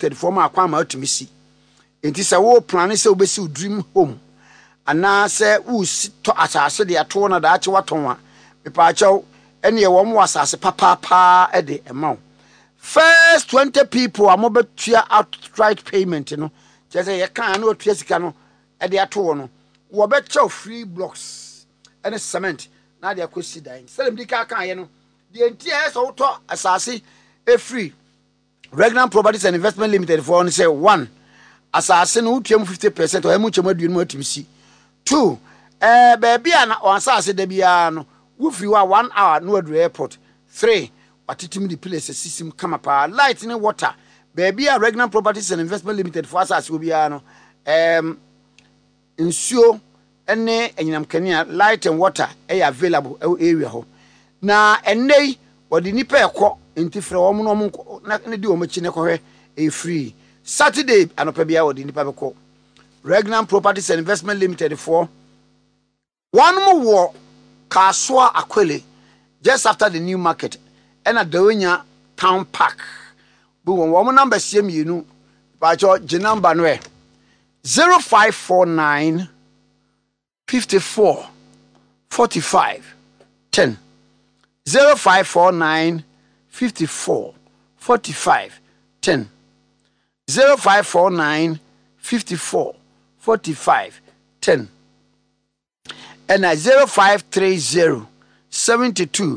Limited for my kwama to me see. It is a war plan so be dream home. And now say who to as the atona that watoma. Me pacho any one was as a papa at the amount. First 20 people are mobile outright payment, you know. Just say you can't know Triescano at the atono. We bet free blocks and a cement. Now they are considering. Sell them the car, you know. The entire auto assassin a free. Regnant Properties and Investment Limited for only say 1. Assassin who came 50% or how much more do you know to see? 2. Baby or assassin de biano. Woof you are 1 hour no at the airport. 3. What it me the place system come up light in the water. Baby a Regnant Properties and Investment Limited for us will be ensure any and Kenya light and water available area ho. Na ennei wodi nipa ekọ ntifre wo no na di o machi ne kohwe e free Saturday anopa bia wodi nipa bekọ Regnant Properties and Investment Limited for one more Kaswa Akwele just after the new market and at Dawenya Town Park. But one number same you know by your number 0549 54 45 10 0549 54 45 10 0549 54 45 10 and 0530 72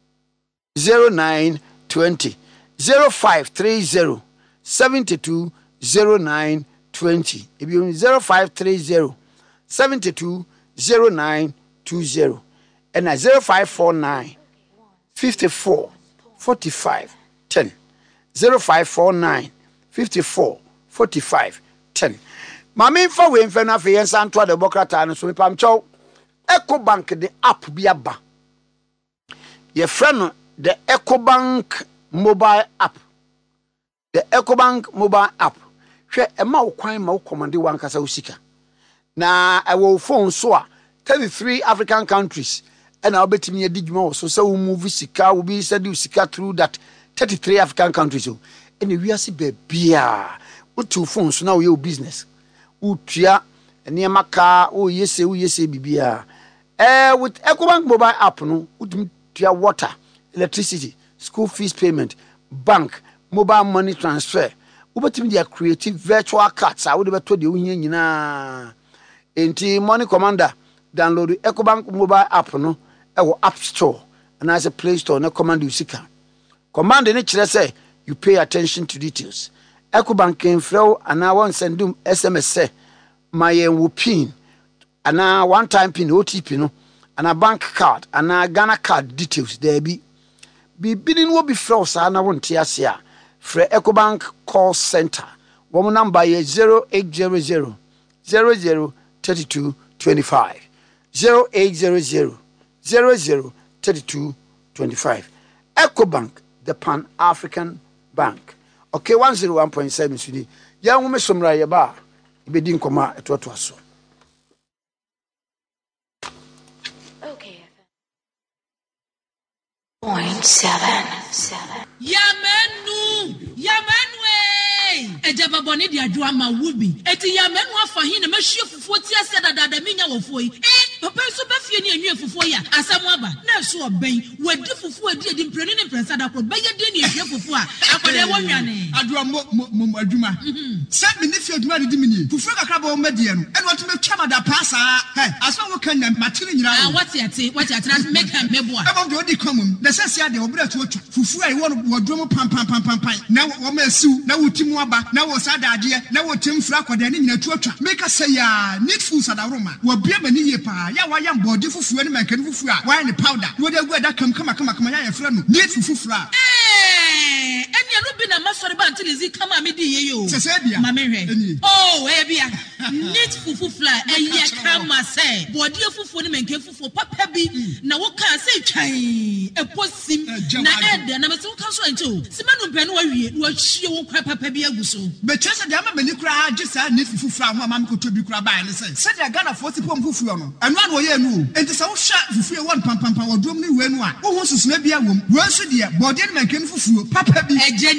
09 20 0530 72 09 20 if you 0530 72 09 20 and 0549 54 45 10 0549 54 45 10 Mami fa we mfa na fe yensa nto Democrat no so me pam chow EcoBank the app bi aba ye friend the EcoBank mobile app the EcoBank mobile app hwe e ma wo kwan ma wo command wan kasa usika na e wo phone so a 33 African countries and I'll bet me a digimo so we move sika will be said you sika through that 33 African countries so and we are see bebia what two phones now your business utia near maka oh yes bibia with EcoBank mobile app no utia water electricity school fees payment bank mobile money transfer ubetimi dia creative virtual cards I would beto de unya nyina enti money commander download the EcoBank mobile app no ewo app store and as a play store na command usika command ni kire say you pay attention to details EcoBank can flow and I want send them SMS say my pin and one time pin OTP no and a bank card and a Ghana card details there be bidding will be flow sa na won tiasia for EcoBank call center one number is 0800 00 32 25 0800 00 32 25 EcoBank the Pan African Bank. Okay, 101.7 Sudi. Ya ngume somra ya ba ibedi nkoma eto aso. Okay. 0.77. Yamenu Ejaba boni di adwa ma wubi. Eti yamenu afa hin na mahie fufuo ti ase dada minya wofo yi. Papa so ba fie ni anwie fufuo ya asam aba. Na so oben wadi fufuo adi mpreni ne mpresa da kro. Ba ye de ni ahie fufuo a akode wo hwane. Adwa mo adwuma. Sa me ne fie adwuma de mini. Fufuo kakra ba wo madie no. Eno to me twa da pasa. Aso wo kan na matiri nyira. What ate na make am mebo a. Abo de odi komum. Na sese ade obra to otwa. Fufuo ai wo wodwo pam. Na wo ma siu na wo timu aba. Na wo sada ade na wo timfra akode ne nyina tuatwa make say ya needful sadaroma wo bia mani ye pa ya wa ya mbode fufuo ne mankani fufuo a wa ne powder wo de gu ada kam kama ya yefra no needful fufuo a enya no bi na masori ba antilizi kama me di ye yo sese bia ma me hwe oh e bia needful fufuo a enya kama say bode fufuo ne mankani fufuo papa bi na wo ka say twan e posim na ede na me so kan so ancho simanu pe no wa wie wo hie wo kwa papa bi aguso be chese de ama mani kura agisa ne fufuo ho ama me ko tobi kura ba ne say se de Ghana 40 pom fufuo no eno an wo ye nu enti se wo hwa fufuo won pam wodom ne we nu a wo ho susuna bia wom wo so de bode ne mankani fufuo papa bi eje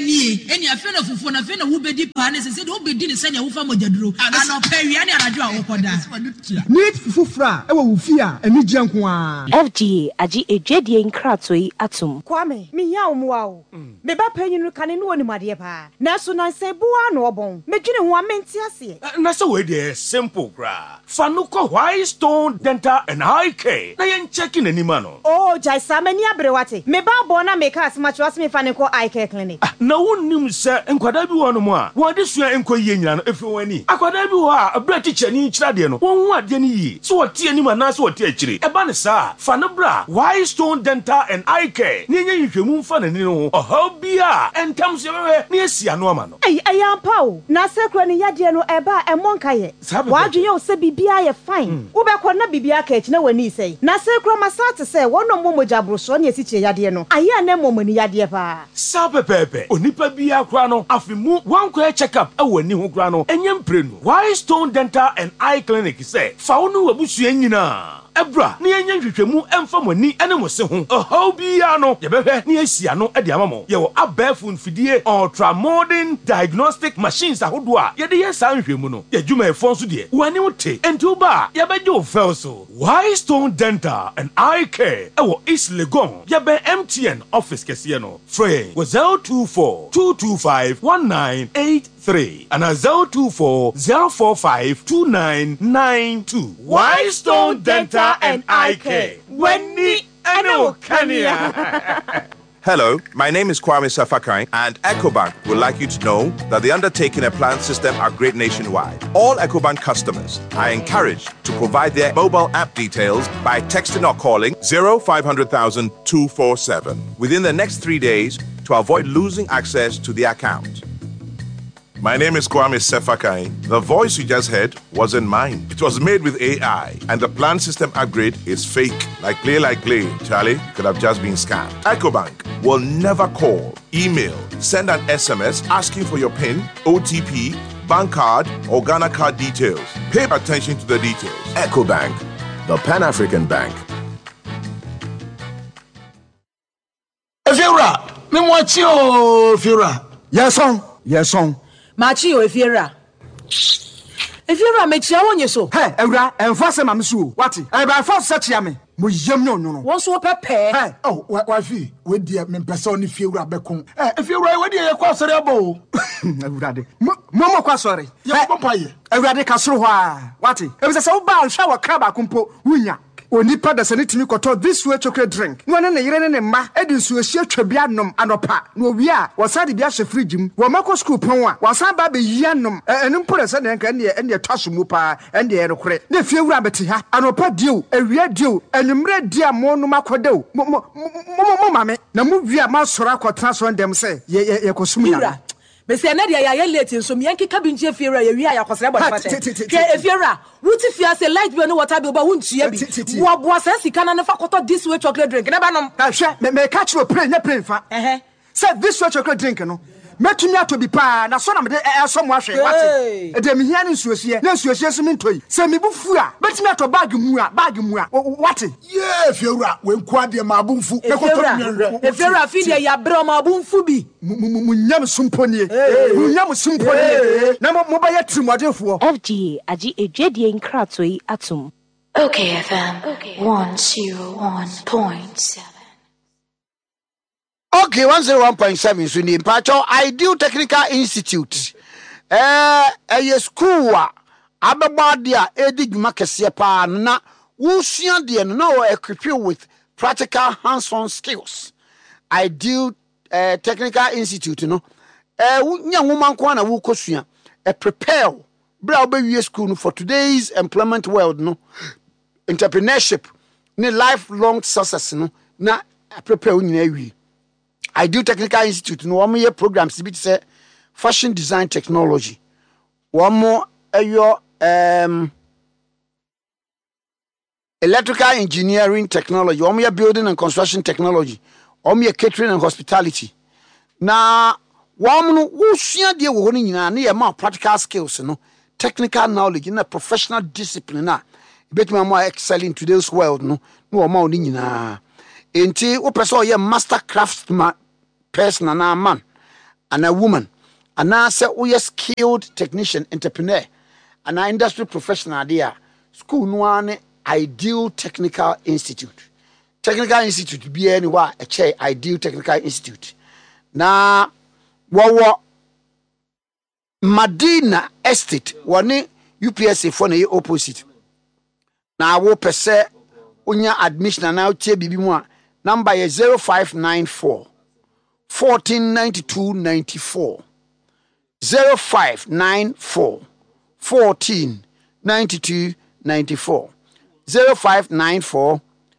eni afi na fufu na afi na wo bedi pa na se do bedi ne se ne wo fa mojaduro ana pawia ne anadwo a wo koda need fufura e wo wufi a eni gye nko a FGA agi ejwedie nkrato yi atum Kwame me hia omwa o me ba panyinu kane no woni made pa na so na se bua no obon me dwene ho amenti ase na so we dey simple gra fanuko White Stone Dental and Eye Care na yen checking anima no oh jai samani abrewate me ba bo na me ka asma chwas me faniko Eye Care clinic na wonnim se enkwada bi wono mo a wode sua enko yie nyina no efi wani akwada bi wo a abra teacher ni kira de no won hu ade ni yi so wote anima na so wote akire eba ne saa fanubra White Stone Dental and Eye Care ni nya hwehwemu mfa na ni no oha bia entam se wewe ni asia no ama no ayampa o na sekro ni yade no eba emonka ye wadwe o se bibia ye fine wo be ko na bibia ka echi na wani sei na sekro masate se wono momoja broso na esiche yade no aya na momani yade pa sapepepe onipa bia kra no afimu wankwa check up awani ho kra no enyem prenu White Stone Dental and Eye Clinic say fa wonu wabusua nyina ebra ni enya hwehwemu emfa mani ene mo se ho oho bia no ye behwe ni asia no e de amamo ye wo abafu nfidie ultra modern diagnostic machines ahodo a ye de ye san hwehmu no ye dwuma efo so de wani wote enti ba ye beje wo fel so White Stone Dental and Eye Care e wo East Legon ye be MTN office kese no free wo 024 225 1983 and 024 045 2992 White Stone Dental and Eye Care. Hello, my name is Kwame Safakai, and EcoBank would like you to know that they're undertaking a plan system upgrade nationwide. All EcoBank customers are encouraged to provide their mobile app details by texting or calling 0500,000 247 within the next 3 days to avoid losing access to the account. My name is Kwame Sefakai. The voice you just heard wasn't mine. It was made with AI, and the plan system upgrade is fake. Like play, Charlie, could have just been scammed. EcoBank will never call, email, send an SMS asking for your PIN, OTP, bank card, or Ghana card details. Pay attention to the details. EcoBank, the Pan-African Bank. Fiora, me watch you, Fiora. Yes, song. Machi o efiera me chia wonye so hey ewra enfase mamsu what e ba fa se chia me mo yem no won so pepe hey oh wa fi we dia me pese oni fiewra bekon fiewra we dia ye kwa sori abo ewrade mo kwa sori ye pompaye ewrade ka soro ho a what e be se wo ba hwa wa kra ba kompo wunya onipa da sene timi koto this way chocolate drink no ne yire ne ma edi nsuo hie twabia nom anopa no wi a wasade bia hye fridge mu wo mako school pon a wasan ba be yia nom enu mpore se ne nka ne twaso mu pa ende ye rekore ne fiewura beti ha anopa dio awia dio enumre dia mo no makodeo mo mame na mu wi a ma soro akotena so ndem se ye kosum ya Bese na dia ya late nso me yanki kabinje fiera ya wi ya kwasere body fate ke efiera wuti fia se light bi no water bi ba wuntua bi wo bo asa sika na ne fa koto this way chocolate drink na ba nom ka hwe me catch you pray fa say this way chocolate drink no metumi ato bi pa na so na me de so mo ahwe wate e de me hia ne nsuohie na nsuohie so me ntoi se me bufu a metumi ato bag mu a wate yeah fiewura we nko de ma abunfu e koto nyanre e fiewura fi de ya bre ma abunfu bi munyam sumponie na mo ba ya trimodefo FGA agi ejwedie nkrato yi atum Okay FM 101.7 Okay, 101.7 so ni mpacho Ideal Technical Institute. School wa abeba dia edi dwuma kese pa na wusua de no equip you with practical hands-on skills. Ideal Technical Institute no nya nwoma nko na wo kosua prepare bra obewie school no for today's employment world no entrepreneurship ni lifelong success no na prepare nyina wi. Ideal Technical Institute no one year programs bit say fashion design technology. One more your electrical engineering technology. One year building and construction technology. One year catering and hospitality. Now one who share the one in more practical skills, technical knowledge, professional discipline. Bet me more excel in today's world. No amount in Enti o person ye master craftsman person na man and a woman, and now say we are skilled technician, entrepreneur, and an industry professional there. School no Ideal Technical Institute. Technical Institute be anywhere a chair Ideal Technical Institute. Na wawa Madina Estate one UPSA for the opposite. Na wo pese unya admission na utie bibi mu a number is 0594 1492 94 0594 1492 94 0594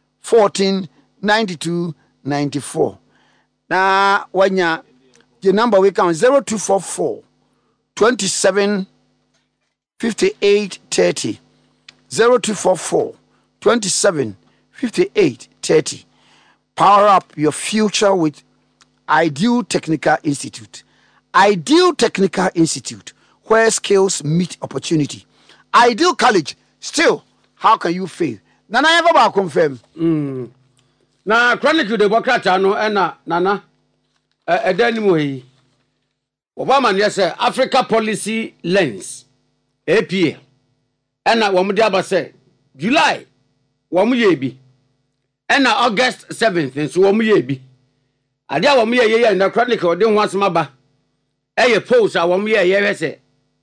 1492 94. Na wanya the number we count 0244 27 58 30 0244 27 58 30. Power up your future with Ideal Technical Institute. Ideal Technical Institute, where skills meet opportunity. Ideal College, still, how can you fail? Nana ever ba confirm. Na chronicle de bokrata no na nana edani mo yi. Obama ne say Africa Policy Lens APA. Na wo de aba say July wo mo ye bi. Na August 7th so wo mo ye bi. Ade a wo mo ye na chronicle de ho asema ba. Eye post a wo mo ye hwese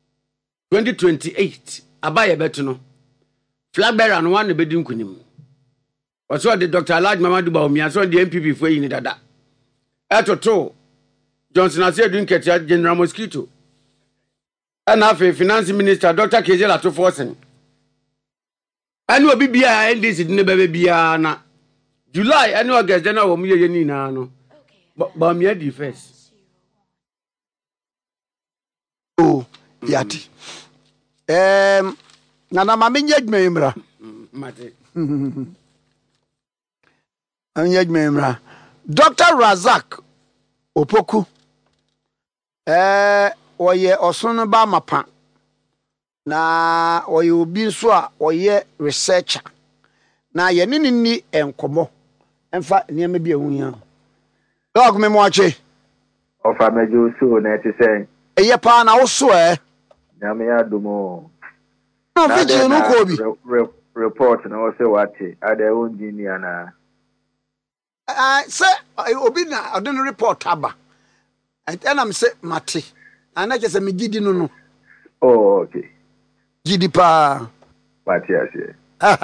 2028 abaye beto no. Flag bearer no one be din kunim. Also the Dr. Alhaji Mamadu Bawumia so the MPP for yin dada. Etoto Johnson Asiedu Nketia General Mosquito. And afi Finance Minister Dr. Kejela to Forsen. Anu obi bia NDC ne bebe bia na July anu August na wo mu ye ni na no. Bawumia di first. Oh, yati. Nana mami nyejme imra. Mate. Nyejme imra. Dr. Razak Opoku. Oye osunu ba mapa. Na oye obi nso a oye researcher. Na ye ni enkomo. Emfa niam bi ehun Dog me mo ache. Ofa mejo so na ti say. Eye pa na wo so Nyame adumo. No video no ko bi. Report na wo say wati ada engineer na. Say obi na odin report aba. And I'm say mate. And I just me gidi no. Oh okay. Gidi pa. Mate ase.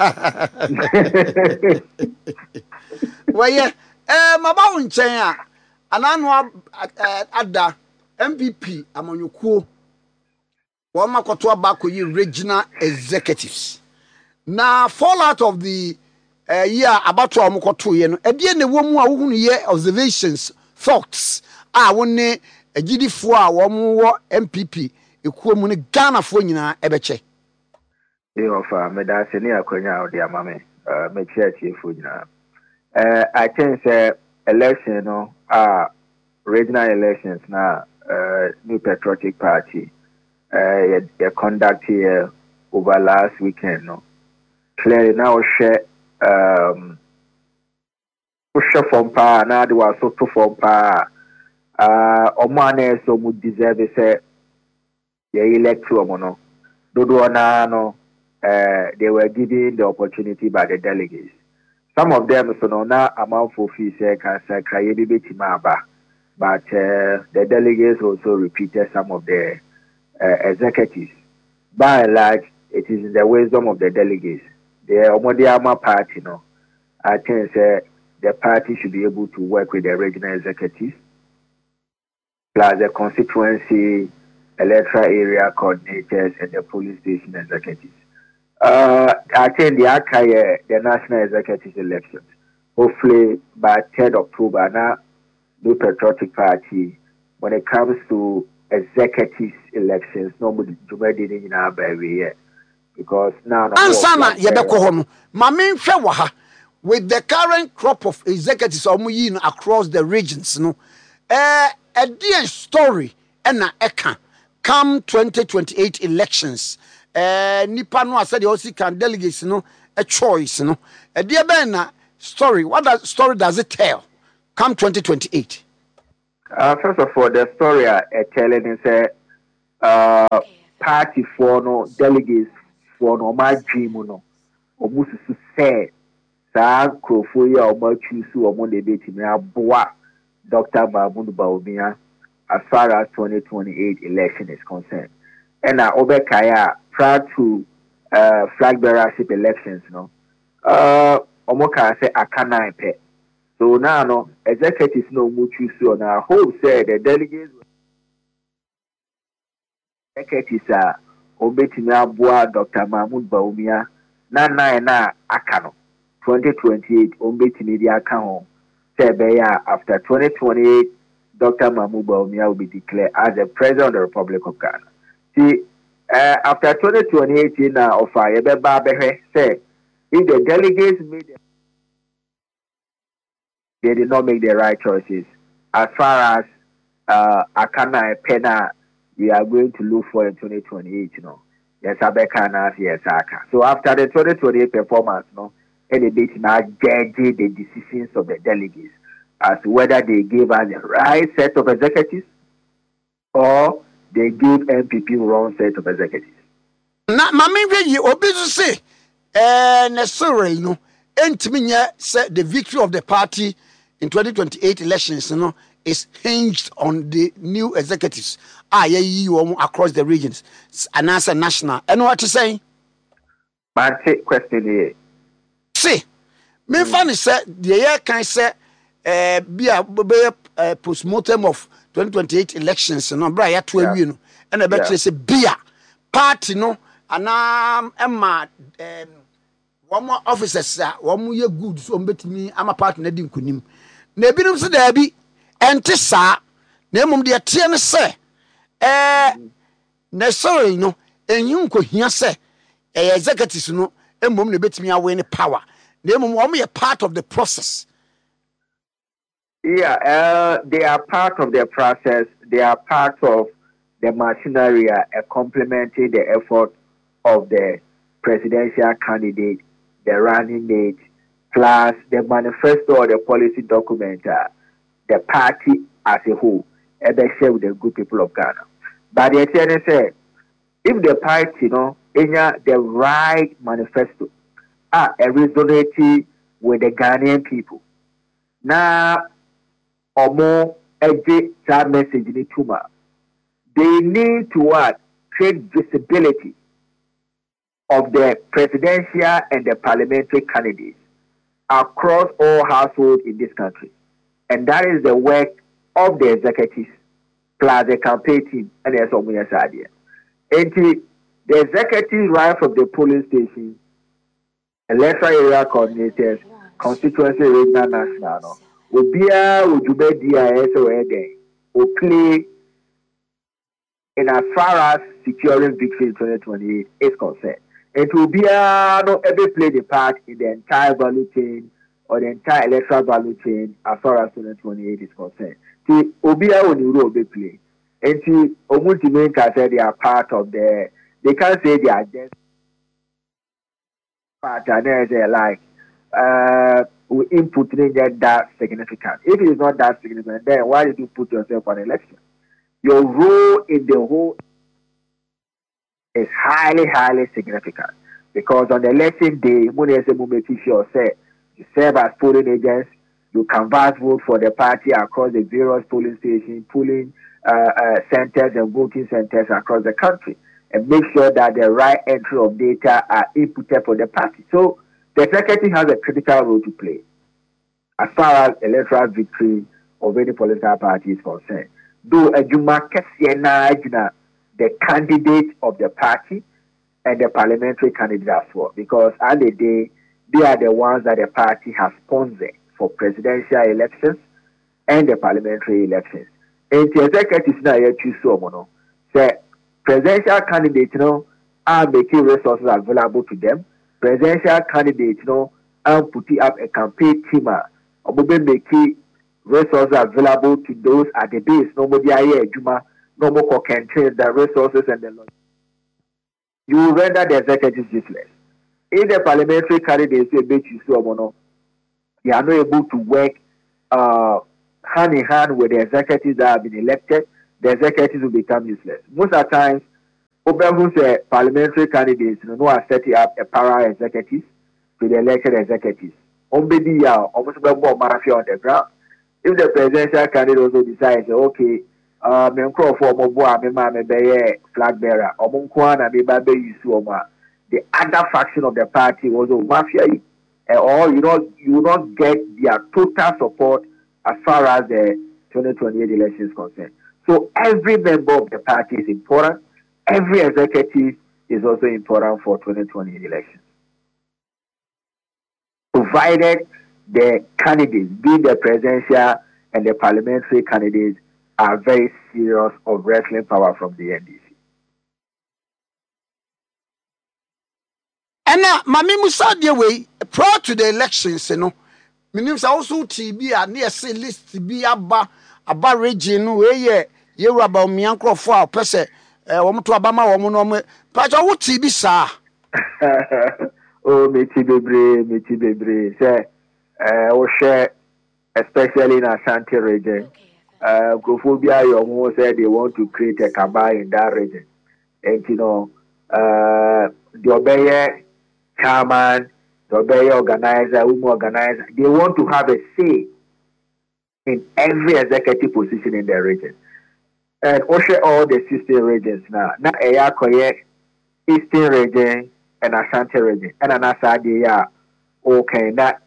Waye mama wo nchen a ananu ada MPP amanyukuo wo makoto abako yi regional executives na fall out of the year abato amukoto ye no edie ne wo mu a wo hunu ye observations thoughts a woni agidifo a wo mu wo MPP ekuo mu ne Ghana fo nyina ebeche Ofa me da se ni akwanya odi amame me church fo nyina I think election no regional elections na New Patriotic Party they conduct here over last weekend no clearly now share from pa na de was so to from pa omane so mu deserve say ye elect no dodo na no they were given the opportunity by the delegates. Some of them so no na amount for fees can say cry but the delegates also repeated some of the executives. By and large, it is in the wisdom of the delegates. The Omodiama party, no, I think the party should be able to work with the regional executives, plus the constituency, electoral area coordinators, and the police station executives. I think the national executive elections, hopefully by 3rd October, now, New Patriotic Party, when it comes to executive elections, nobody did in our baby yet. Because now, Ansana Yabeko, Mamin Shawaha, with the current crop of executives across the regions, no, a dear story, and eka come 2028 elections. Nipano said you also can delegates, no, a choice, no, a dear Ben story. What story does it tell? Come 2028. First of all, the story I telling is party for no delegates for no my dream no. Almost to say, Sa Krofoya or Machusu or Monday Betty Boa, Dr. Mahmoud Baumia, as far as 2028 election is concerned. And Obekaya, prior to flag bearership elections, no, Omoka say Akana pe. So now, no, executives no Muchusu, and I hope say the delegates executives are Obetimia Boa, Dr. Mahmoud Baumia, na Akano. 2028 Ombetimi di account Sebeya after 2028 Dr. Mahmoud Baumia will be declared as the President of the Republic of Ghana. See, after 2028 now of say if the delegates they did not make the right choices as far as Akana Pena we are going to look for in 2028, you know. Yes, Abekana, yes, Aka. So after the 2028 performance, no. And the debate now judging the decisions of the delegates as to whether they gave us the right set of executives or they gave MPP wrong set of executives. Na mami we obisu say necessarily no entiminya say the victory of the party in 2028 elections no is hinged on the new executives across the regions and as a national. And what you saying? My question here. See, me funny say the year can say be a post-mortem of 2028 elections no bra ya to awie no and about say be a party no ana emma one officers one ye good so betimi ama party na di nkunim na ebinum se da bi ente saa na emum de tie ne se na sorry no enyin ko hia se executives no emum na betimi awe ne power. They are part of the process. Yeah, they are part of the process. They are part of the machinery complementing the effort of the presidential candidate, the running mate, plus the manifesto or the policy document, the party as a whole, and they share with the good people of Ghana. But the attorney said, if the party, you know, in the right manifesto, resonating with the Ghanaian people. Now, or more, that message in Tuma. They need to create visibility of the presidential and the parliamentary candidates across all households in this country. And that is the work of the executives plus the campaign team and the Somuya Sadia. And the executive right from the polling station, electoral area coordinators, constituency regional national, will be a DIS or again, will play in as far as securing victory in 2028 is concerned. It will be every play the part in the entire value chain or the entire electoral value chain as far as 2028 is concerned. See, Obia will be play. And see, Omutimeka said they are part of the, they can't say they are just part and they're like, we input didn't get that significant. If it is not that significant, then why did you put yourself on election? Your role in the whole is highly, highly significant. Because on the election day, you serve as polling agents, you canvass vote for the party across the various polling stations, polling centers and voting centers across the country, and make sure that the right entry of data are inputted for the party. So the secretary has a critical role to play as far as electoral victory of any political party is concerned. Though the candidate of the party and the parliamentary candidate as well, because at the day, they are the ones that the party has sponsored for presidential elections and the parliamentary elections. And the executive now choose someone. Say presidential candidates, are making resources available to them. Presidential candidates, are putting up a campaign team, or making resources available to those at the base. Nobody are Juma, no more can change the resources and the law. You render the executive useless. If the parliamentary candidates say you are not able to work hand in hand with the executives that have been elected, the executives will become useless. Most of the times, Open say parliamentary candidates no are setting up a para executives to the elected executives. Almost mafia on the ground. If the presidential candidate also decides, okay, me for me flag bearer, the other faction of the party was mafia, or you will not get their total support as far as the 2028 elections concerned. So every member of the party is important. Every executive is also important for 2028 elections. Provided the candidates, be the presidential and the parliamentary candidates, are very serious of wrestling power from the NDC. And now, Mami Musa, dear way, prior to the elections, Minister also TB and near say list be about region where ye rubber me uncle for our person. Woman to Abama woman, but I would TB, sir. Oh, Miti Bebre, say, share, especially in Ashanti region. Gofobia, you almost said they want to create a cabal in that region. And the Obeye chairman, the Obeye organizer, women organizer, they want to have a say in every executive position in their region. And also all the 16 regions now. Now, Eastern region and Ashanti region. And another okay, that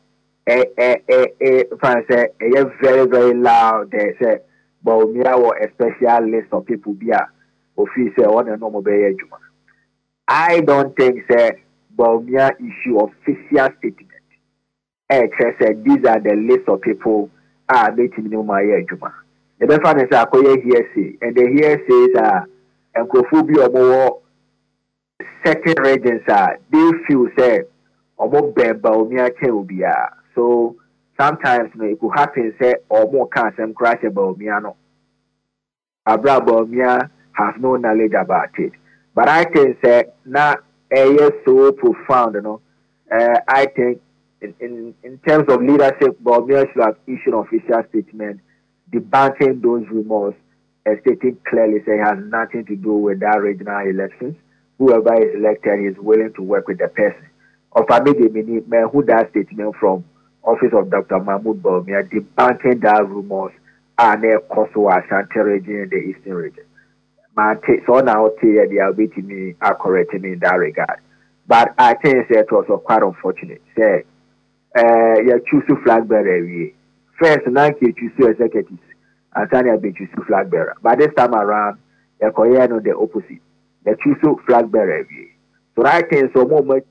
very, very loud. They say, but we have a special list of people here. Official on a normal bay. I don't think that Baumia issue official statement. These are the list of people making no my juma. The best is a hearsay, and the hearsays are and Kofubi or more certain regions they feel say or more Baumia Chebia. So sometimes it could happen say or more cancer crash about Miano. Abra Baumia has no knowledge about it. But I can say now so profound, I think in terms of leadership, Baumia should have issued an official statement debunking those rumors and stating clearly say it has nothing to do with that regional elections. Whoever is elected is willing to work with the person. Of Amide who that statement from office of Dr. Mahmoud Baumia debunking that rumors and Koso Ashanti region in the Eastern region. So now they are beating me, are correcting me in that regard. But I think it was quite unfortunate. Say, you choose to flag bearer. First, now you choose to executives, and then you choose to flag bearer. But this time around, you are the opposite. You choose to flag bearer. So I think so more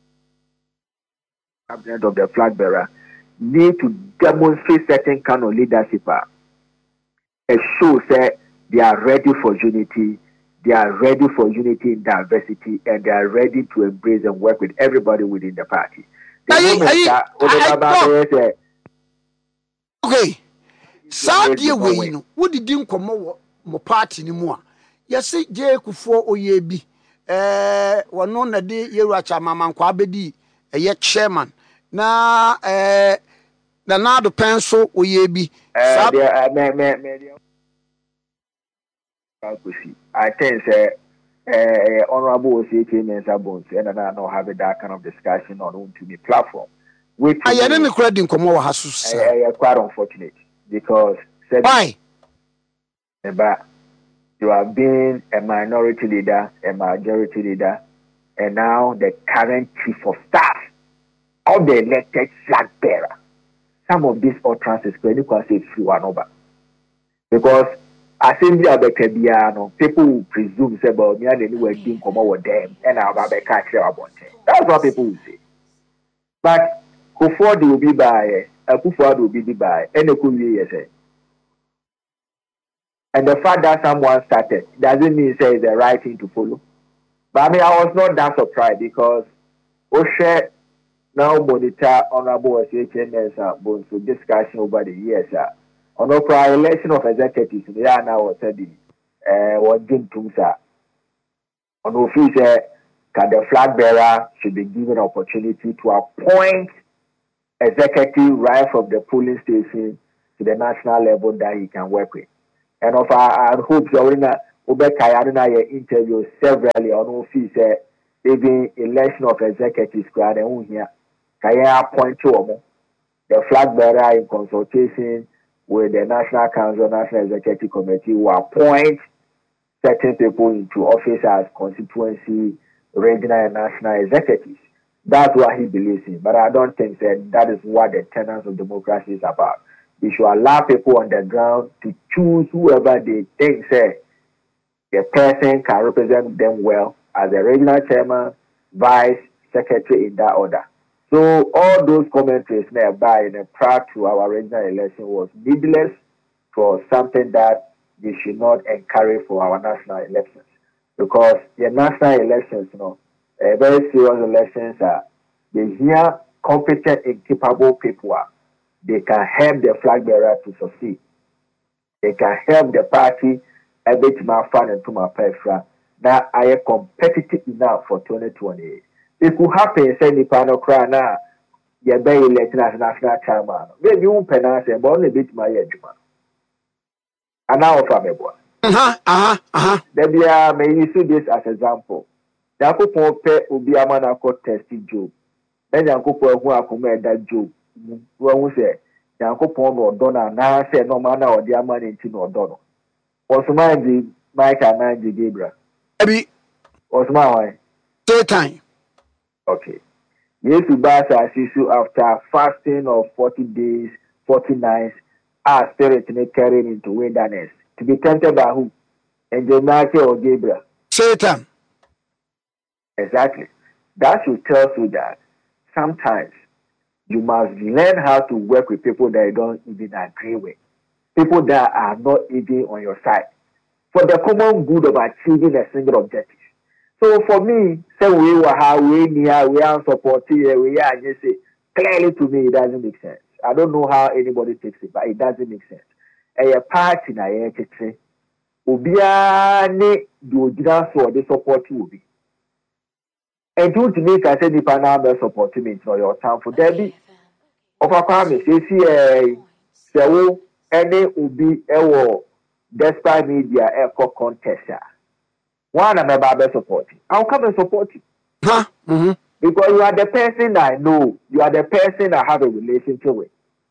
cabinet of the flag bearer need to demonstrate certain kind of leadership. It shows that they are ready for unity. They are ready for unity in diversity, and they are ready to embrace and work with everybody within the party. Okay. Sadia way, what did you come more party anymore? Yes, J. Kufo Oyebi. One on a day, Yeracha Mamma Kwabedi, a yet chairman. Na Nanado Pencil Oyebi. I think honorable CK Mensa Bones and I don't have that kind of discussion on to the platform. Which I didn't credit Komo Hasus. Quite unfortunate because why? You have been a minority leader, a majority leader, and now the current chief of staff of the elected flag bearer. Some of these utterances you can say few and over. Because assembly of the people will presume say about me and anywhere didn't come over them and I'll catch about it. That's what people will say. But Kuford will be by Kuford will be by any could say. And the fact that someone started doesn't mean say it's the right thing to follow. But I mean I was not that surprised because Oshe now monitor honorable HMS so discussion over the years. On the prior election of executives, they are now studying what Jim Tumsa. On the office, the flag bearer should be given opportunity to appoint executive right from the polling station to to the national level that he can work with. And of our hopes, Ubekayana interview severally on office, even election of executives, here. Kaya appoint to the flag bearer in consultation with the National Council, National Executive Committee, will appoint certain people into office as constituency, regional, and national executives. That's what he believes in. But I don't think that is what the tenets of democracy is about. We should allow people on the ground to choose whoever they think the person can represent them well as a regional chairman, vice, secretary in that order. So all those commentaries nearby prior to our regional election was needless for something that we should not encourage for our national elections. Because the national elections, very serious elections are, they hear competent and capable people are. They can help the flag bearer to succeed. They can help the party a bit more fun and to my preference that I am competitive enough for 2028. It could happen, say, the panel cry now, you're very elected as national chairman. Maybe you won't pronounce it, but only bit my edge, man. And now, from a boy. Then may you see this as example. The uncle Pope will be a man called testing Job. Then the uncle Pope who are committed that Job. Who say, the uncle Pope or Donna, now say no man or the man in Tin or Donna. Also, mind Mike and Nanji Gabriel. Maybe. Was my way. Daytime. Okay. Yes, we buy as issue after fasting of 40 days, 40 nights, our spirit may carry into wilderness. To be tempted by who? Angel Michael or Gabriel? Satan. Exactly. That should tell you that sometimes you must learn how to work with people that you don't even agree with. People that are not even on your side. For the common good of achieving a single objective. So for me, say we were how we near, we are supporting, we are just say clearly to me it doesn't make sense. I don't know how anybody takes it, but it doesn't make sense. A party na say Obiane do original so the support will be. And to make I say the panel support me for your time for Debbie. Of a promise, say any ubi ewo despite media echo contest. One of my Bible supporting. I'll come and support you. Huh? Mm-hmm. Because you are the person I know. You are the person I have a relationship with.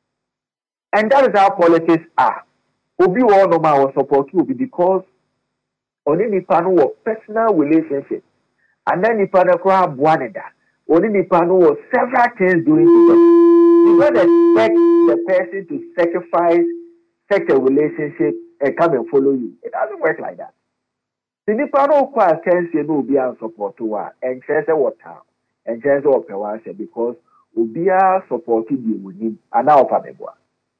And that is how politics are. Obi all no man will support you because only the panel of personal relationship. And then the panel crowd one another. Only the panel of several things doing together. You don't expect the person to sacrifice such a relationship and come and follow you. It doesn't work like that. The Nipano kwa kensi no ubia support wa and chese water and chese opewanse because ubia supported you with him and now pamebwa.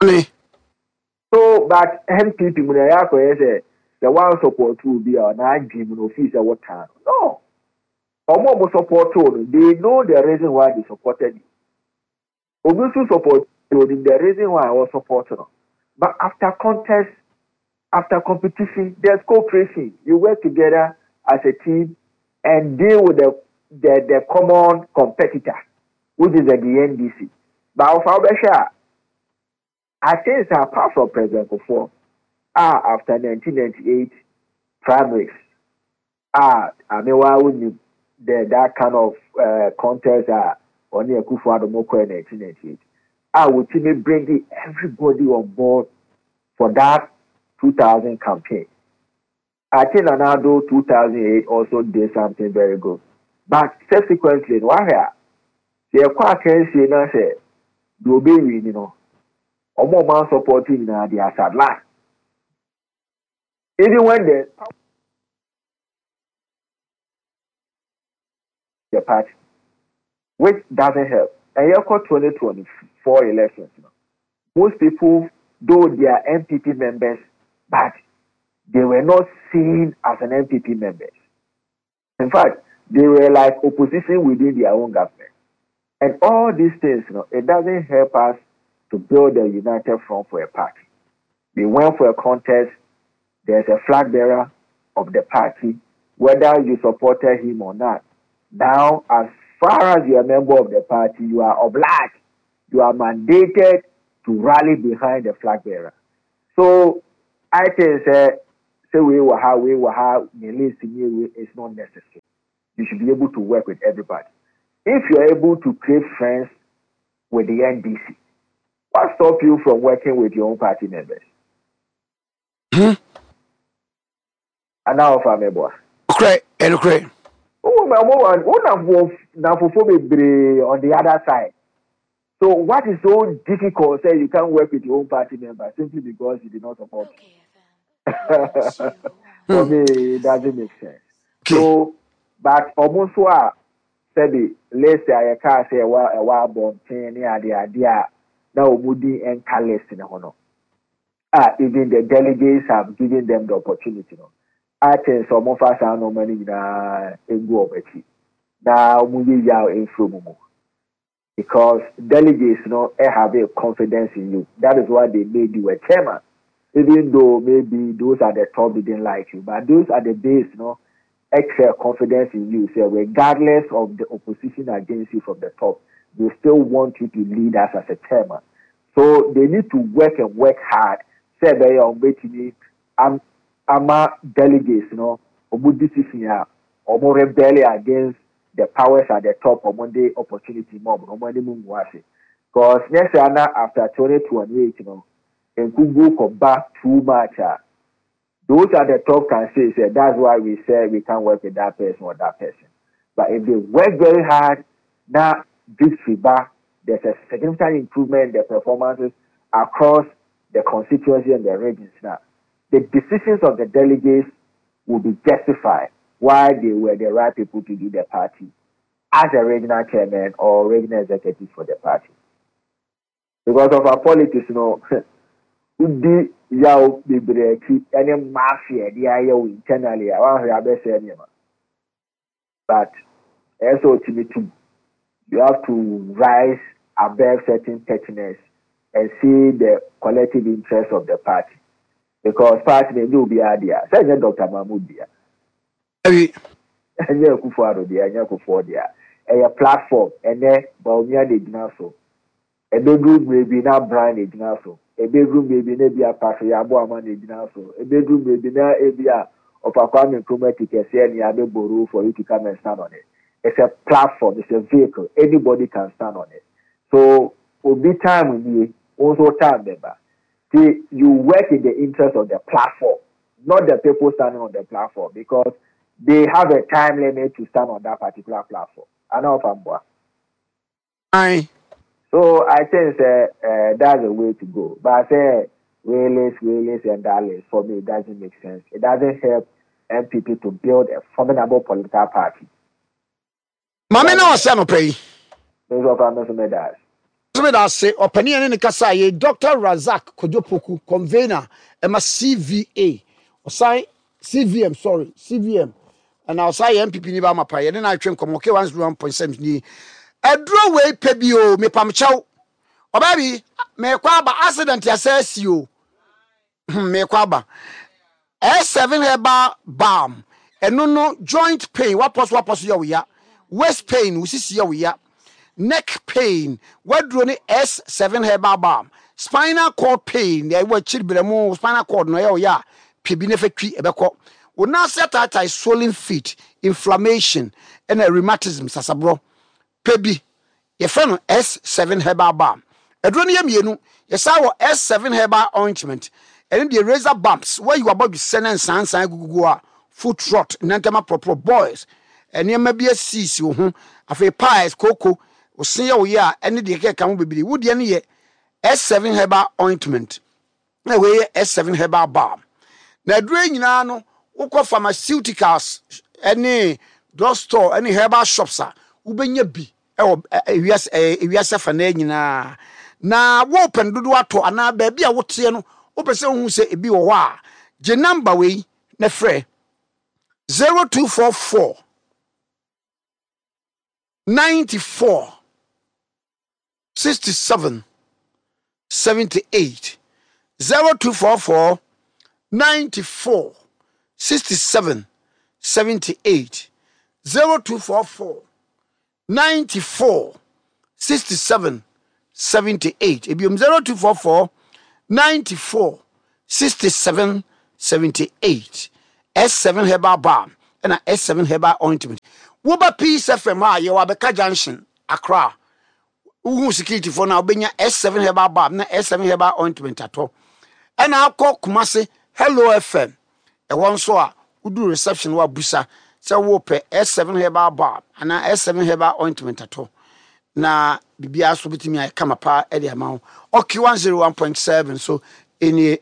So but MPP munayako yese the one support will be on dream no fees at what time. No. Omo support they know the reason why they supported you. Obusu support the reason why I was supporting. But after contest, after competition, there's cooperation. You work together as a team and deal with the common competitor, which is the NDC. But I think apart from President Kufuor, after 1998 primaries, I mean, that kind of contest on the Kufuor Adamoko in 1998. Would bring everybody on board for that 2000 campaign. I think Ronaldo 2008 also did something very good. But subsequently, the quite say now say do be or more man supporting the Assad line. Even when the party, which doesn't help. And you got 2024 elections. Most people, though they are MPP members, but they were not seen as an MPP members. In fact, they were like opposition within their own government. And all these things, it doesn't help us to build a united front for a party. We went for a contest. There's a flag bearer of the party, whether you supported him or not. Now, as far as you're a member of the party, you are obliged, you are mandated to rally behind the flag bearer. So I think say we were how is not necessary. You should be able to work with everybody. If you're able to create friends with the NDC, what stop you from working with your own party members? And now for me, boy. Okay. On the other side. So what is so difficult? Say you can't work with your own party members simply because you did not support. For me, it doesn't make sense. So, but almost said let's say I can't say a while born the idea now Moody and Carlos in honor. Even the delegates have given them the opportunity. I think some of us are no money in a go of it. Now movie yao in Frumu. Because delegates have a confidence in you. That is why they made you a chairman. Even though maybe those at the top didn't like you. But those at the base, extra confidence in you. So regardless of the opposition against you from the top, they still want you to lead us as a chairman. So they need to work and work hard. Say they are making delegates, decision or more rebellion against the powers at the top or Monday opportunity mob or Monday Mungwasi. Because next year after 2028, and could go back too much. Those at the top can say that's why we say we can't work with that person or that person. But if they work very hard, now this feedback, there's a significant improvement in the performances across the constituency and the regions now. The decisions of the delegates will be justified why they were the right people to do the party as a regional chairman or regional executive for the party. Because of our politics, Udi yao bibreki any mafia the ayo internally. I want to say but also you have to rise above certain pettiness and see the collective interest of the party. Because party may do be idea. Say Dr. Mahmoud dia. And you kufuado dia, and you kufuado dia. A platform and then Baumia de Gnaso. A bedroom may be now Brian de Gnaso. A bedroom may be maybe a Patriabo Aman de Gnaso. A bedroom may be now Abia of a common chromatic and Boru for you to come and stand on it. It's a platform, it's a vehicle. Anybody can stand on it. So, will be time with me, also time member. See, you work in the interest of the platform, not the people standing on the platform, because they have a time limit to stand on that particular platform. I know from what. Aye. So I think that's the way to go. But I say Wales, and Dallas, for me, it doesn't make sense. It doesn't help MPP to build a formidable political party. Mame na wase no pay. Those of us medals. Medals say opinion in kasa ye Dr. Razak Kojopoku convener ema CVA. Osai CVM. And I'll say MPP ni ba mapa ye na atwem komo ke 1.7 ni. Edro we pebio me pamchaw. Obabi me kwa ba accident ya sesi o. Me kwa ba. S7 heba balm. Eno no joint pain wapos ya we ya. Waist pain usisi ya we ya. Neck pain wadro ni S7 herbal balm. Spinal cord pain ya we chirbremu spinal cord no ya we ya pebi ne fetwi ebekọ. Una setata swollen feet, inflammation and a rheumatism sasabro. Pebi ye friend S7 herbal balm. Edro ni yemienu ye sawo S7 herbal ointment. And the razor bumps where you about to send and sansan gugu foot rot nantama proper boys. And ye may be a cease you afe pies cocoa or see oh ya any de ke kan be would ye S7 herbal ointment. Na we S7 herbal balm. Na dre nyina no ukọ pharmaceuticals any drugstore any herbal shops a ubenya bi ewiase fa na nyina na wo pen dodo ato ana ba bia wote no opese hu se ebi wo ho a je number we na frɛ 0244 94 67 78 0244 94 67 78 0244 94 67 78. Ebiom 0244 94 67 78. S7 Herbal Balm and S7 Herbal Ointment. Woba Peace FM Yawabeka Junction, Accra. Uhu security for now benya S7 Herbal Balm na S7 Herbal Ointment at all. And I'll call Kumasi Hello FM. A one so udu reception wa busa. So wope S7 Herbal Balm and S7 Herbal Ointment at all. Na bibia so bitimi ay kama pa e dia ma okay 101.7 so any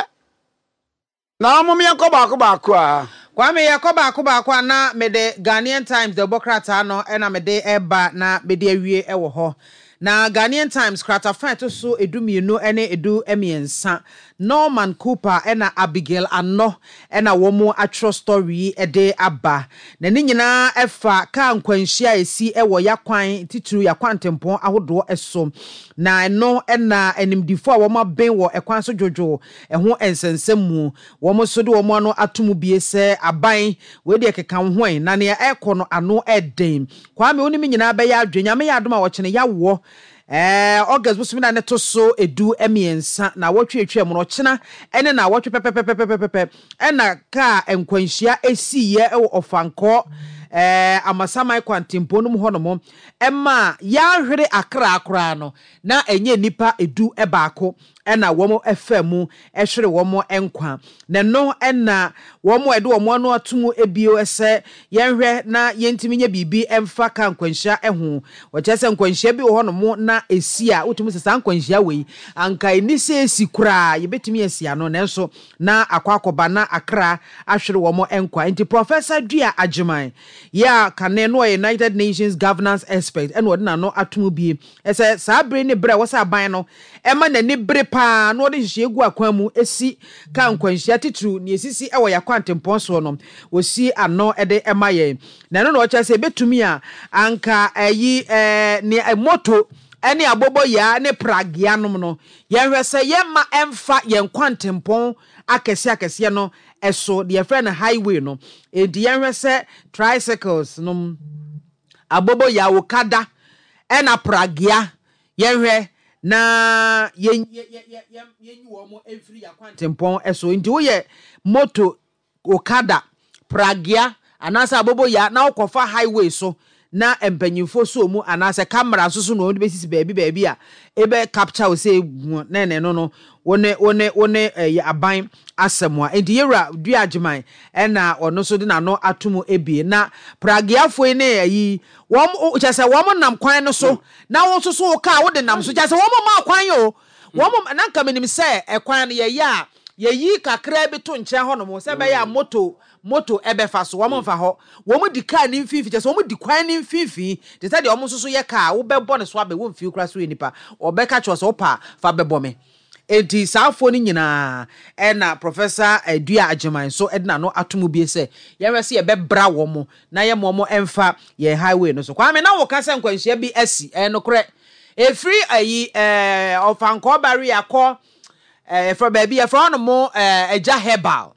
na momi yakoba a Kwame yakoba akwa na mede Ghanaian Times the Bokrata no e na mede eba na mede awie e wo ho na Ghanaian Times krata fan to so edumienu ene edu emiensa Norman Cooper ena Abigail Anno ena womo atro story ede aba na ni nyina efa ka nkwanhia esi ewo yakwan tituru yakwantempon ahodo eso na eno ena enimdifo a womo ben wo ekwan so jojo eho ensensemu womo so de womo no atomu bie se aban we de keka ho na ne ekono ano eden Kwame onimi nyina be ya adwenya me ya adoma wo chene ya wo August busumina ne to so edu emiensa na wotwetwe mu no chena ene na wotwe pepepepepepe ena ka enkwanhia esiye e ofanko amasama kwantimpo no ho no mo ema ya hwere akra akra no na enye nipa edu ebaako ena womo efamu ehwere womo enkwa ne no ena womo edu womo no atomu ebio ese yenhwe na yentimi nya bibi emfa ka nkwanhia eho wochese nkwanhia bi ho no mo na esia utumi sesa nkwanhia wei anka enise esi kura yebetimi esia no nenso na akwakoba na akra ahwere womo enkwa enti Professor Dua Ajiman ya kane no United Nations governance expert eno de na no atomu bi ese sabre ne bre wosa ban no ema na ne bre pa no de hye egu akwan mu esi ka nkwanhia titru ne esisi ewo yakwantempon so no osi ano ede ema ye na no ocha se betumi a anka ayi ne moto ene abobo ya ne pragia nom no yenhwese yema emfa yenkwantempon akese no eso the friend highway no edi yenhwese tricycles no abobo ya okada ena pragia yenhwe na yenyi wo mo every yakwantempon eso ndi wo ye moto okada pragia anasa abobo ya na okofa highway so na empanyimfo so mu anase camera so no de besisi baabi a ebe capture we say no wone aban asemwa enti yera Dua Ajiman na ono so de na no atomu ebie na pragiafo ne yi wom chese wom nam kwan no so na wo so ka wo de nam so chese wom ma kwan yo wom na nka menim se ekwan no ye yi kakra bi to nche ho no mo se be ya moto ebefa so wom fa ho wom di ka ni mfifi chese wom di kwan ni mfifi de say de wom so ye ka wo bebo ne so abe wom mfifi kra so nipa obeka cho so pa fa bebo me enti saafo ni nyina ena Professor Dua Ajiman so edna no atomu bi se yewese ye bebra wo na ye mo emfa ye highway no so Kwame na wo ka se nkwanhia bi asi no kre free ayi ofanko bari akọ for baby for no mo Eja Herbal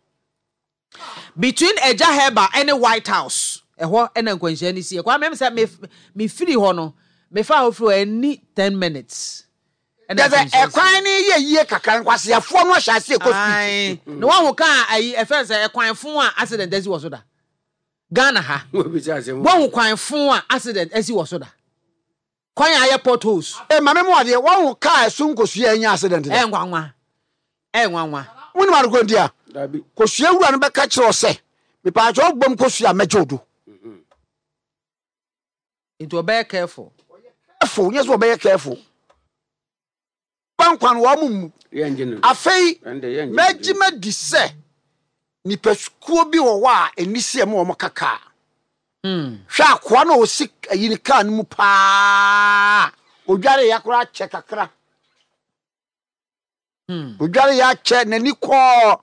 between Eja Herbal and White House ho ena nkwanhia ni si Kwame me se me free ho no me fa ho free any 10 minutes There's a quine ye kakan kwase afo no hya se kofi no wa ho ka ayi efense e kwan fon a accident asi wo so da Ghana ha wo ho kwan fon a accident asi wo so da kwan aye potholes mame mo ade wo ho ka sunkosu anya accident da nwanwa woni ma go ndia kosu awura no be ka kire se me pa ajo gbom kosu a mejodo into be careful yes we be careful Bankwan wa mum afei majima dise ni peskuo bi wo wa enise mo mo kaka hwa kwa na osi ayini ka nmu pa odware yakora che kakra odware ya che nani ko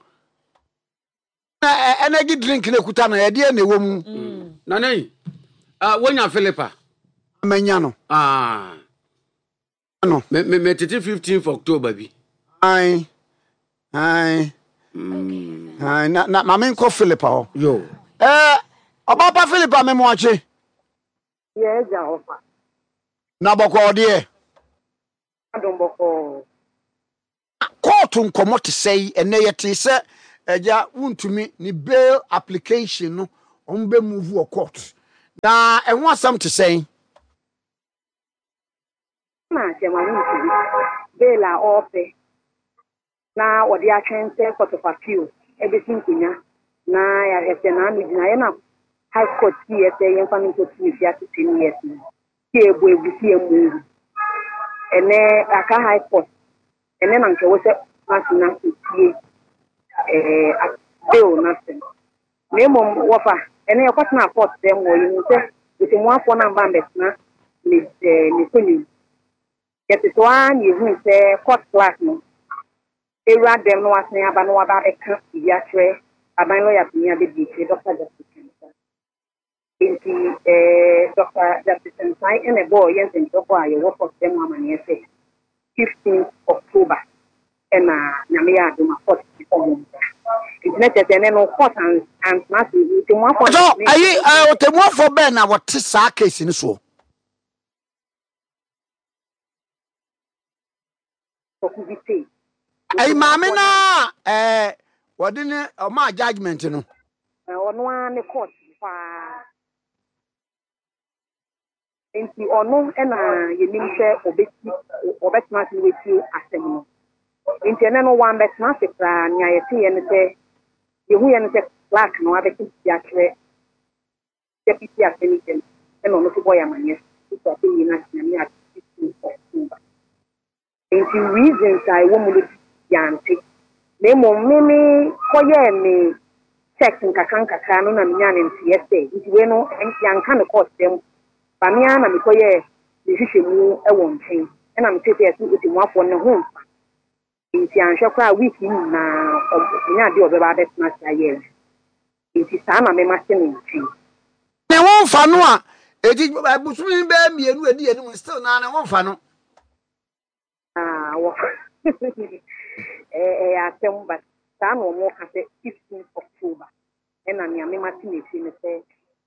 energy drink na kuta na ye de na ewo mu nanai wonya Philippa amanya no no me 15th October bi ai na mama nko Philippa ho yo obapa Philippa me mo ache yes ja ofa na boko de Adomboko. Court nkɔmɔ te sɛ ɛnɛ yɛte sɛ ɛgya wontumi ne bail application no ɔmo bɛ move wɔ court na ɛho asɛm te sɛ Na jema wuntumi. Bela ope. Na wɔde atwɛn sɛ court of appeal ebesi nkonya na yɛhwɛ na ano gyina yɛ na high court yɛ sɛ yɛmfa no nkɔtu fi ase 10 years no tie ebu ebusi emu ɛnɛ aka high court ɛnɛ na nkɛwɔ sɛ masina tie bill nothing na mmom wɔfa ɛnɛ yɛkɔtena court dɛm wɔ yi mu sɛ ntemuafoɔ no amba mbɛtena ne kɔnim yɛtete a na yɛhunu sɛ court class no ewura dɛm no wasen aba no waba bɛka biribi akyerɛ aban lɔya panyin abɛdi akyire dr justice nti dr justice nsai ɛna ɛbɔɔ yɛn nsɛntwerɛfo a yɛwɔ court dɛm amanneɛ sɛ 15 October ɛna nyame yɛ adom a court ɔmo nti na kyerɛ sɛ ɛnɛ no court antena so ntemuafoɔ ɔtɛmuafoɔ bɛɛ na wɔte saa case no soɔ maame na wɔde ne ɔma judgment no ɔno a ne court paa nti ɔno ɛna yɛnim sɛ ɔbɛtena ase wɔtie asɛm no nti ɛnɛ no wɔn bɛtena ase koraa nea yɛte yɛ no sɛ yɛhu yɛ no sɛ clark no abɛka bi akyerɛ deputy attorney general ɛna ɔno nso bɔ yɛ amanneɛ so sɛ yɛ no akyerɛ ne ade 15 October nti reasons a ɛwɔ mu no yante na mmom meme kɔyɛɛ me check nkakra no na menya ne nteɛ sɛ nti wei no yɛnka ne court dɛm ba mea na mekɔyɛɛ ne hwehwɛ mu wɔ nkyɛn ɛna mete sɛ yɛso ɔtɛmuafoɔ ne ho mfa nti anhwɛ koraa week nyinaa ɔnya adeɛ ɔbɛba abɛtena ase ayɛ nti saa na mema se ne nkyɛn ne ho mfa no a ɛdi busumi bɛɛ mmienu adi anim still na ne ho mfa no asɛm ba saa na ɔmo ka sɛ 15 October ɛna nea mema te ne fi ne sɛ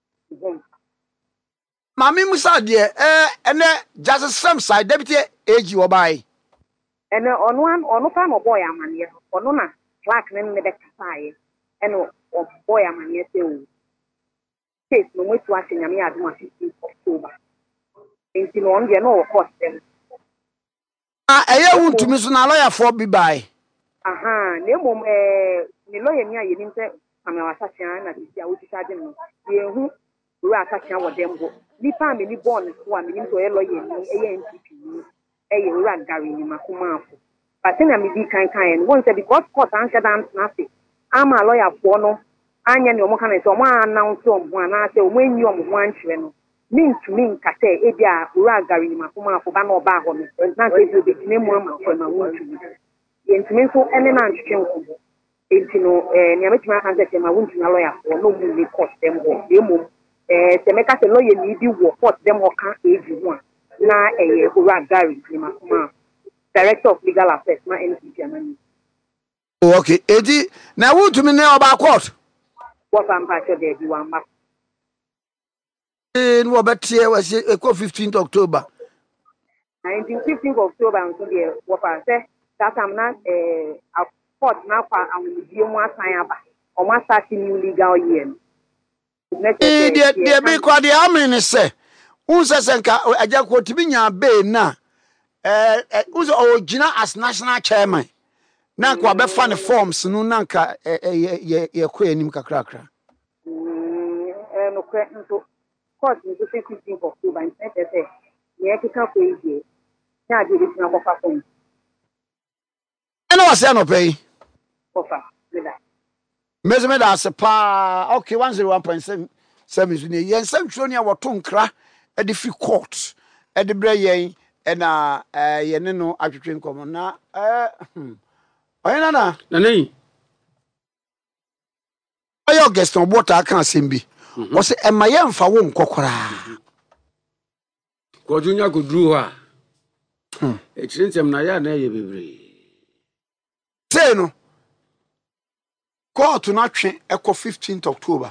maame musa deɛ ɛnɛ justice sam side deputy AG wɔbae ɛnɛ ɔno pa na ɔbɔɔ yɛ amanneɛ ɔno na clark ne ne bɛkasaeɛ ɛna ɔbɔɔ yɛ amanneɛ sɛ o case no moatu ahyɛ nyame yɛ adom a 15 October nti na ɔno deɛ na ɔwɔ court dɛm ɛyɛ wontumi so na lɔyafoɔ bi bae aha na mmom ne lɔya ni a yɛnim sɛ Samuel Asakyea na sisi a wotwitwa agye no yɛhu wura Asakyea wɔ dɛm hɔ nipa a meni bɔɔ ne so a menim sɛ ɔyɛ lɔya ni ɛyɛ NPP ni ɛyɛ wura Gary Nimakumaafo but na medi kankan no wɔn sɛ because court anhyɛ da ntena ase ama lɔyafoɔ no anyɛ ne ɔmo ka ne sɛ ɔmo announce ɔmo ho anaasɛ ɔmo anyi ɔmo ho ankyerɛ no mentumi nka sɛ ebi a wura Gary Nimakumaafo ba na ɔbaa hɔ no na sɛ ebi obegyina mu ama kyerɛ ma wontumi yɛntumi nso ɛne na ntwetwe nkɔmmɔ enti no nea mɛtumi aka sɛ kyerɛ ma wontumi lɔyafoɔ na ɔmu ne court dɛm hɔ na mmom sɛ mɛka sɛ lɔya ni bi wɔ court dɛm hɔ ka ɛgyi ho a na ɛyɛ wura Gary Nimakumaafo director of legal affairs na NPP amani okay edi na wontumi ne ɔba court wɔfa mpakyɛ dɛ bi wamba no wɔbɛteɛ wɔsi ɛkɔ 15th October 15th October nso deɛ wɔfa sɛ that time na court na kwa awudie mu asan aba ɔmo asate new legal year no deɛ bi kwa deɛ amene ne sɛ unsɛ nka agya ko tibi nya be na unsɛ ɔgyina as national chairman na kwa bɛfa ne forms no na nka yɛ kɔ anim kakrakra no kɔ nso court nso 15th October nso sɛ yɛ keka kɔ yi na ade bi na kɔfa form ɛna wɔsɛ no pɛyi kɔfa meda mezemeda ase paa okay 101.7 so ne yɛn nsɛmtwerɛ ne a wɔto nkra de fi court de brɛ yɛn ɛna yɛne no atwetwe nkɔmmɔ na ɔyɛ na nanai ɔyɛ August ɔbɔta aka asɛm bi wɔsɛ ɛma yɛmfa wo nkɔ koraa kɔdwo nya koduru hɔ a ɛkyerɛ nsɛm na yɛ a na ɛyɛ bebree sei no court na twe ɛkɔ 15th October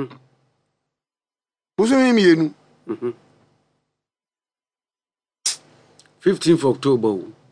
busumi mienu 15th October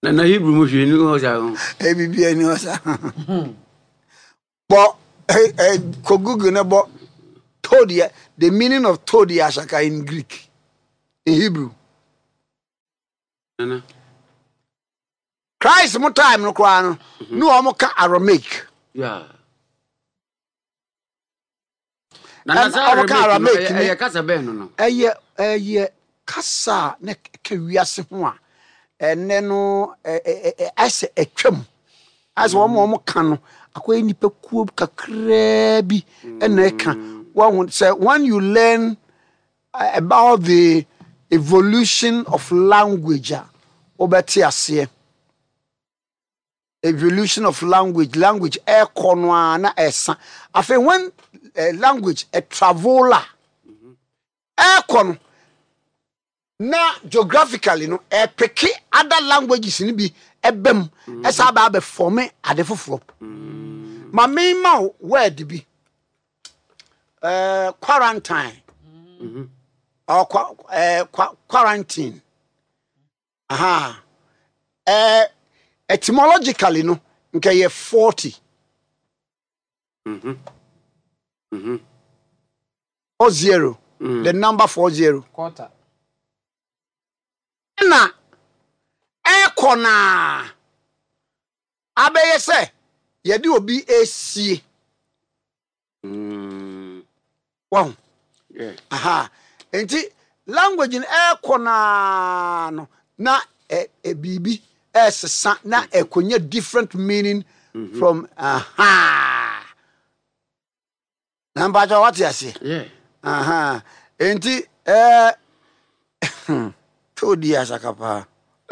Na Hebrew mo hwe ni o sa. E bibia ni o sa. But ko Google na but Todia, the meaning of Todia Ashaka in Greek, in Hebrew. Christ mo time no kwa no omo ka Aramaic. Yeah. And omo ka Aramaic e kasa be no no. Eye kasa na ka wiase ho a ene no ase etwam. As omo ka no akoy nipa kuo kakra bi na e ka. When you learn about the evolution of language, evolution of language na esa. Afi when language a traveler, na geographically no pick other languages ni bi ebem esa ba be form ade foforo. Ma me ma word bi quarantine. Or quarantine. Aha. Etymologically, no, okay, 40. Or 0. The number 40. Quarter. Na ekona. Abeye se, yedi obi esi. Wow. Yeah. Aha. Enti language in ekona no na bibi esesa na ekonye different meaning from aha. Namba jo what you say? Yeah. Aha. Enti to dia sakapa.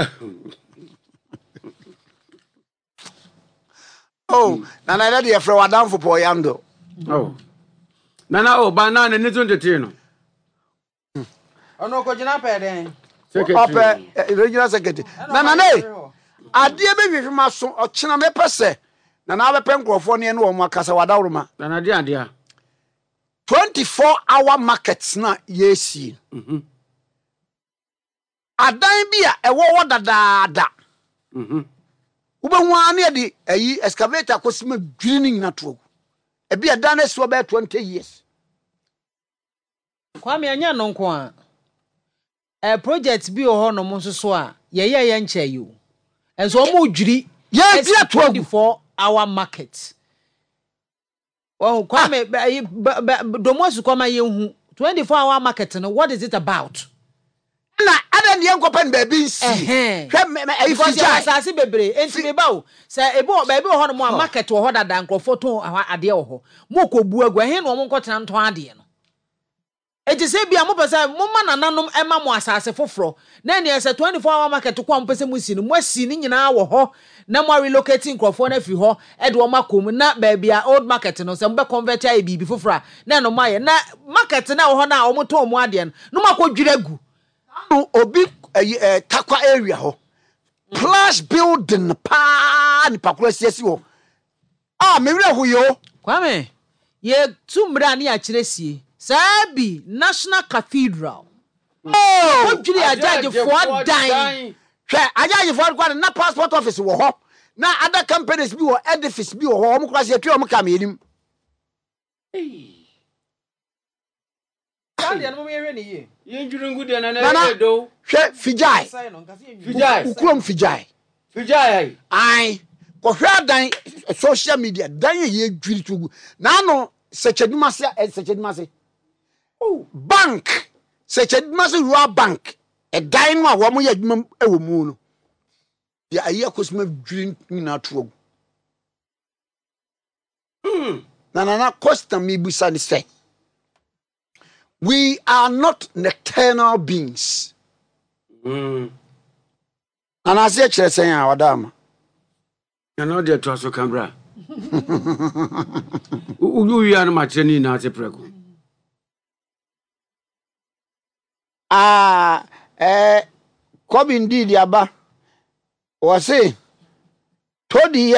Oh, na na dey frɛ wadan for poyando. Oh. Nana banana ne to tete no. Ono ko jina pe den. Secretary. Regional secretary. Nana ne. Ade be hwehwema so ochena me pese. Nana be pen krofo ne no mo akasa wadawroma. Nana de ade a. 24-hour markets na yesi. Adan bia ewo wodadaada. Ubehu ane de ayi excavator kosima dwining na to. Ebi adan eso be 20 years. Kwame anya no nko a project bi o ho no mo so a ye nche yi o. Enso mo dwiri ye dia 24-hour market. Oh, Kwame domosu kwama ye hu 24-hour market no, what is it about? Na ada ne enkopen ba bi nsi hwe me fijai asase bebre enti me ba o se ebo ba bi ho no mo market wo ho dada nkrofo ton ade wo ho mo kobu agu he no mo nkotena nton ade no enti se bia mo pese mo ma nananom ema mo asase foforo na ne se 24-hour market kwa mo pese mo si no mo asi ni nyina wo ho na mo relocating nkrofo na fi ho e de wo makom na ba bia old market no se mo be convert ai bibi foforo na no maye na market na wo ho na wo mo ton mo ade no makodwira gu obi takwa area ho plus building pa ni pakura siesi ho me were ho yo Kwame ye tumra ni akyeresie sabi National Cathedral odwiri ajaje for dan hwe ajaje for kwa na passport office wo ho na other companies bi wo edifice bi wo ho mo kura se atwa mo kam yenim Hwe Fijai. Ukrom Fijai. Fijai. Ai. Ko hwe dan social media dan ye dwiri tugu. Na no sechedumase. Oh, bank. Sechedumase rural bank. E dan no a wo mo ye adwuma ewo mu no. Ya ayi akosima dwiri na tugu. Na Costa mi busa ni say. We are not nocturnal beings. And I say, saying our dam. You know, they're to us, Cambra. You are my training as a prego. Come indeed, Yaba. Was say, Todi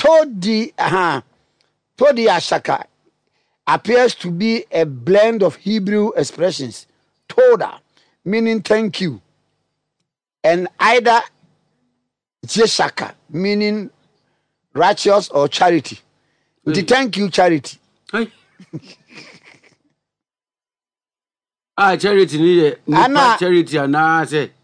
Ashaka. Appears to be a blend of Hebrew expressions, Toda, meaning thank you, and Ida, Shaka, meaning righteous or charity. Thank you, charity. Charity need charity and I say